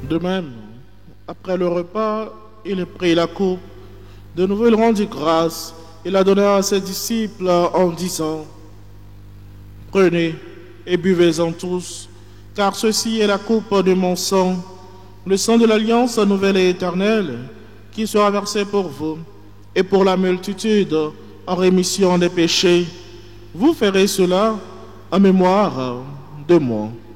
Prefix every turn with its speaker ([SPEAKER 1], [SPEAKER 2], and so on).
[SPEAKER 1] De même, après le repas, il prit la coupe. De nouveau, il rendit grâce et la donna à ses disciples en disant, prenez et buvez-en tous, car ceci est la coupe de mon sang, le sang de l'alliance nouvelle et éternelle, qui sera versé pour vous et pour la multitude en rémission des péchés. Vous ferez cela en mémoire de moi.